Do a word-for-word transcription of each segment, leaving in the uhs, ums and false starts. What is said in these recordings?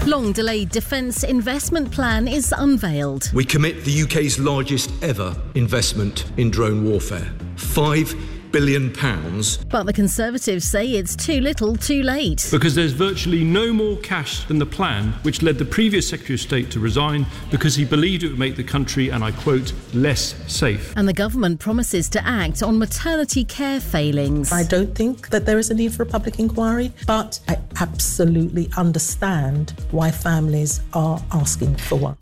Long-delayed defence investment plan is unveiled. We commit the U K's largest ever investment in drone warfare. Five billion pounds. But the Conservatives say it's too little too late. Because there's virtually no more cash than the plan, which led the previous Secretary of State to resign because he believed it would make the country, and I quote, less safe. And the government promises to act on maternity care failings. I don't think that there is a need for a public inquiry, but I absolutely understand why families are asking for one.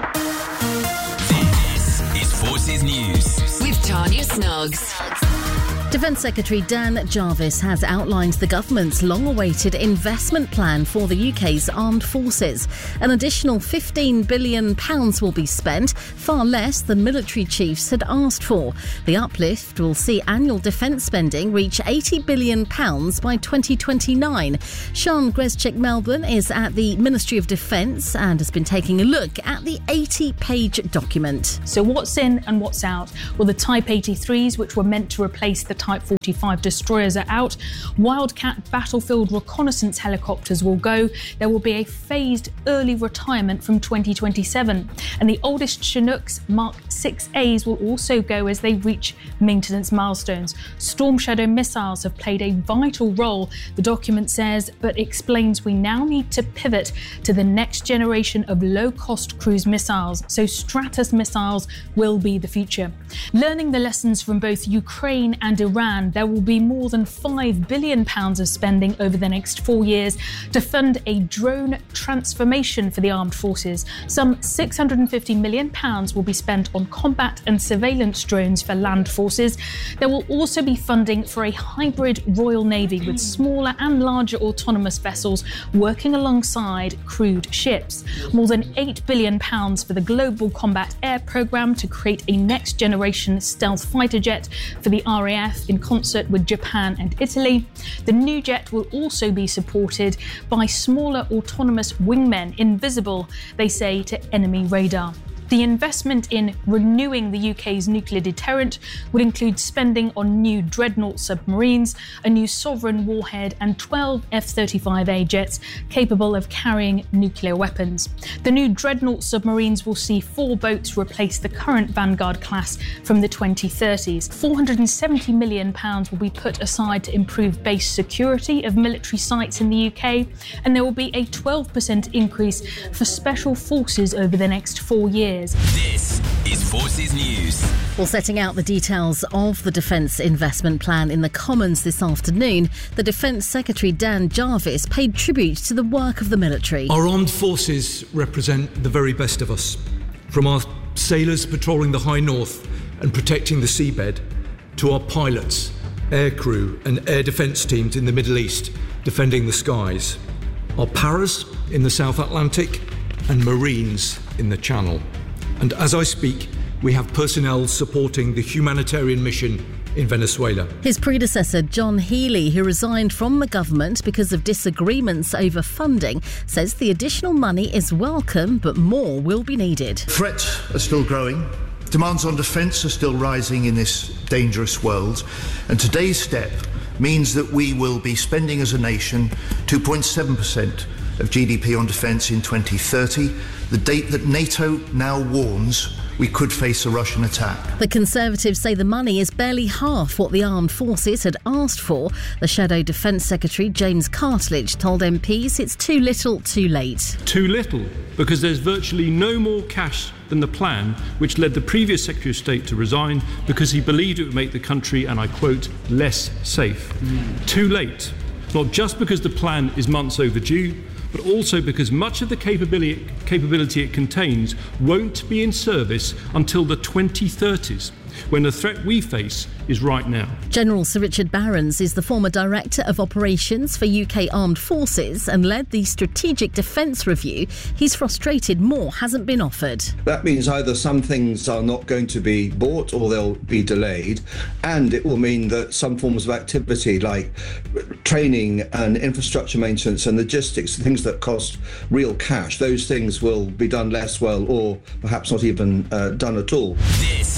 This is Forces News with Tanya Snuggs. Defence Secretary Dan Jarvis has outlined the government's long-awaited investment plan for the U K's armed forces. An additional fifteen billion pounds will be spent, far less than military chiefs had asked for. The uplift will see annual defence spending reach eighty billion pounds by twenty twenty-nine. Sian Grezczyk-Melbourne is at the Ministry of Defence and has been taking a look at the eighty-page document. So what's in and what's out? Well, the Type eighty-threes, which were meant to replace the Type forty-five destroyers, are out. Wildcat battlefield reconnaissance helicopters will go. There will be a phased early retirement from twenty twenty-seven. And the oldest Chinooks Mark six A's will also go as they reach maintenance milestones. Storm Shadow missiles have played a vital role, the document says, but explains we now need to pivot to the next generation of low-cost cruise missiles. So Stratos missiles will be the future. Learning the lessons from both Ukraine and Iran, there will be more than five billion pounds of spending over the next four years to fund a drone transformation for the armed forces. Some six hundred fifty million pounds will be spent on combat and surveillance drones for land forces. There will also be funding for a hybrid Royal Navy with smaller and larger autonomous vessels working alongside crewed ships. More than eight billion pounds for the Global Combat Air Programme to create a next-generation stealth fighter jet for the R A F in concert with Japan and Italy. The new jet will also be supported by smaller autonomous wingmen invisible, they say, to enemy radar. The investment in renewing the U K's nuclear deterrent would include spending on new Dreadnought submarines, a new Sovereign warhead and twelve F thirty-five A jets capable of carrying nuclear weapons. The new Dreadnought submarines will see four boats replace the current Vanguard class from the twenty thirties. four hundred seventy million pounds will be put aside to improve base security of military sites in the U K, and there will be a twelve percent increase for special forces over the next four years. This is Forces News. Well, setting out the details of the Defence Investment Plan in the Commons this afternoon, the Defence Secretary Dan Jarvis paid tribute to the work of the military. Our armed forces represent the very best of us. From our sailors patrolling the high north and protecting the seabed, to our pilots, air crew and air defence teams in the Middle East defending the skies, our paras in the South Atlantic and Marines in the Channel. And as I speak, we have personnel supporting the humanitarian mission in Venezuela. His predecessor, John Healey, who resigned from the government because of disagreements over funding, says the additional money is welcome, but more will be needed. Threats are still growing. Demands on defence are still rising in this dangerous world. And today's step means that we will be spending as a nation two point seven percent of G D P on defence in twenty thirty, the date that NATO now warns we could face a Russian attack. The Conservatives say the money is barely half what the armed forces had asked for. The Shadow Defence Secretary, James Cartledge, told M Ps it's too little too late. Too little, because there's virtually no more cash than the plan, which led the previous Secretary of State to resign because he believed it would make the country, and I quote, less safe. Mm. Too late, not just because the plan is months overdue, but also because much of the capability, capability it contains won't be in service until the twenty thirties, when the threat we face is right now. General Sir Richard Barrons is the former Director of Operations for U K Armed Forces and led the Strategic Defence Review. He's frustrated more hasn't been offered. That means either some things are not going to be bought or they'll be delayed, and it will mean that some forms of activity like training and infrastructure maintenance and logistics, things that cost real cash, those things will be done less well or perhaps not even uh, done at all. This is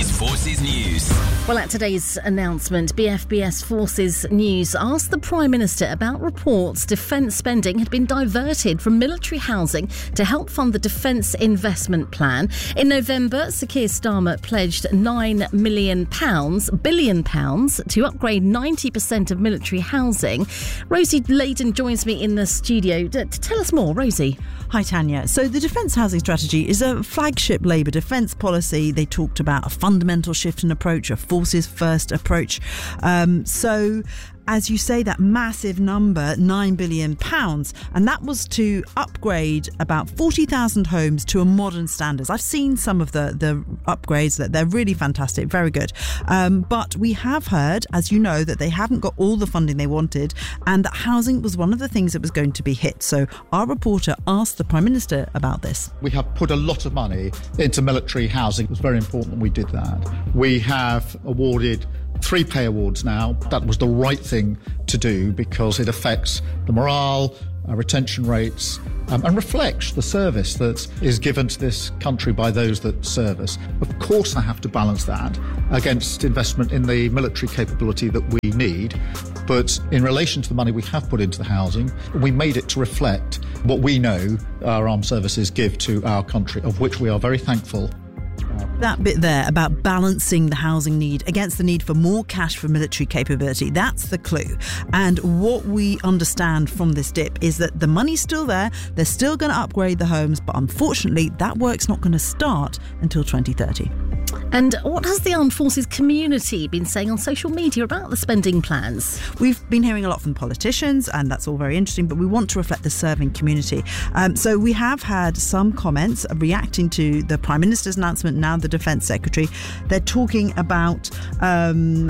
is Forces News. Well, at today's announcement, B F B S Forces News asked the Prime Minister about reports defence spending had been diverted from military housing to help fund the Defence Investment Plan. In November, Sir Keir Starmer pledged nine million pounds, billion pounds, to upgrade ninety percent of military housing. Rosie Layden joins me in the studio to, to tell us more. Rosie. Hi, Tanya. So the Defence Housing Strategy is a flagship Labour defence policy. They talked about a fundamental shift in approach, a forces first approach. Um, so as you say, that massive number, nine billion pounds, and that was to upgrade about forty thousand homes to a modern standards. I've seen some of the, the upgrades, that they're really fantastic, very good. Um, but we have heard, as you know, that they haven't got all the funding they wanted, and that housing was one of the things that was going to be hit. So our reporter asked the Prime Minister about this. We have put a lot of money into military housing. It was very important we did that. We have awarded three pay awards now. That was the right thing to do because it affects the morale, uh, retention rates, um, and reflects the service that is given to this country by those that serve us. Of course, I have to balance that against investment in the military capability that we need. But in relation to the money we have put into the housing, we made it to reflect what we know our armed services give to our country, of which we are very thankful. That bit there about balancing the housing need against the need for more cash for military capability, that's the clue. And what we understand from this dip is that the money's still there, they're still going to upgrade the homes, but unfortunately that work's not going to start until twenty thirty. And what has the Armed Forces community been saying on social media about the spending plans? We've been hearing a lot from politicians, and that's all very interesting, but we want to reflect the serving community. Um, so we have had some comments reacting to the Prime Minister's announcement, now the Defence Secretary. They're talking about... Um,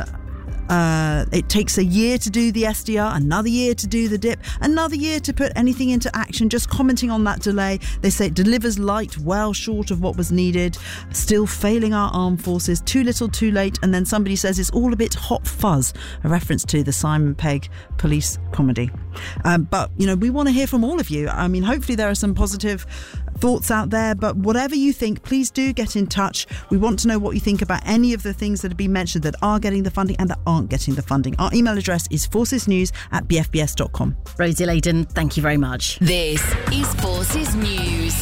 Uh, it takes a year to do the S D R, another year to do the dip, another year to put anything into action. Just commenting on that delay, they say it delivers light, well short of what was needed, still failing our armed forces, too little, too late. And then somebody says it's all a bit hot fuzz, a reference to the Simon Pegg police comedy. Um, but, you know, we want to hear from all of you. I mean, hopefully there are some positive thoughts out there, but whatever you think, please do get in touch. We want to know what you think about any of the things that have been mentioned that are getting the funding and that aren't getting the funding. Our email address is forcesnews at b f b s dot com. Rosie Layden, thank you very much. This is Forces News.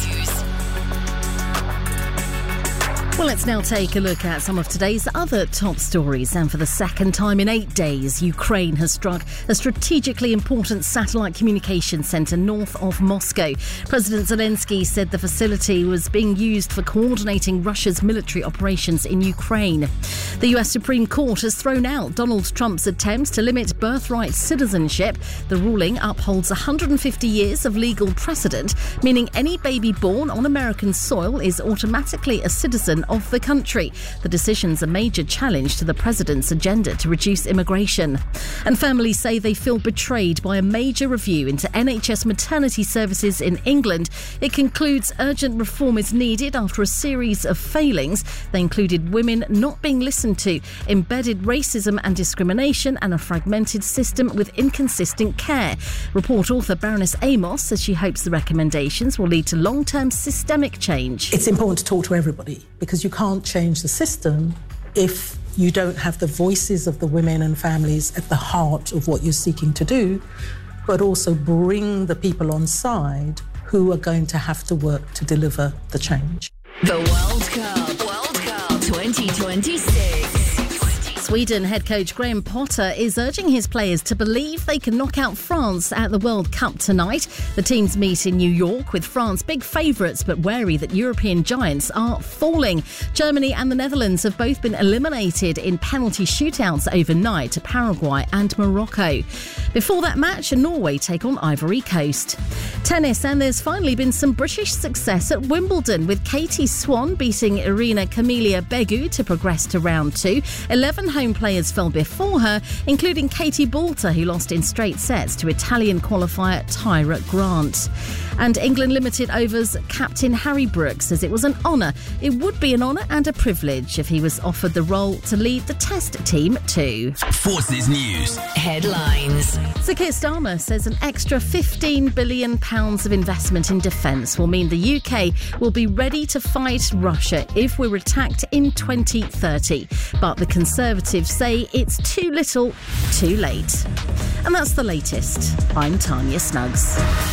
Well, let's now take a look at some of today's other top stories. And for the second time in eight days, Ukraine has struck a strategically important satellite communication centre north of Moscow. President Zelensky said the facility was being used for coordinating Russia's military operations in Ukraine. The U S Supreme Court has thrown out Donald Trump's attempts to limit birthright citizenship. The ruling upholds one hundred fifty years of legal precedent, meaning any baby born on American soil is automatically a citizen of the country. The decision's a major challenge to the president's agenda to reduce immigration. And families say they feel betrayed by a major review into N H S maternity services in England. It concludes urgent reform is needed after a series of failings. They included women not being listened to, embedded racism and discrimination, and a fragmented system with inconsistent care. Report author Baroness Amos says she hopes the recommendations will lead to long-term systemic change. It's important to talk to everybody, because you can't change the system if you don't have the voices of the women and families at the heart of what you're seeking to do, but also bring the people on side who are going to have to work to deliver the change. The World Cup, World Cup twenty twenty-six. Sweden head coach Graham Potter is urging his players to believe they can knock out France at the World Cup tonight. The teams meet in New York, with France big favourites but wary that European giants are falling. Germany and the Netherlands have both been eliminated in penalty shootouts overnight to Paraguay and Morocco. Before that match, Norway take on Ivory Coast. Tennis, and there's finally been some British success at Wimbledon, with Katie Swan beating Irina Camelia Begu to progress to round two. Eleven home players fell before her, including Katie Balter, who lost in straight sets to Italian qualifier Tyra Grant. And England Limited Overs captain Harry Brooks says it was an honour. It would be an honour and a privilege if he was offered the role to lead the Test team too. Forces News Headlines. Sir Keir Starmer says an extra fifteen billion pounds of investment in defence will mean the U K will be ready to fight Russia if we're attacked in twenty thirty. But the Conservatives say it's too little, too late. And that's the latest. I'm Tanya Snuggs.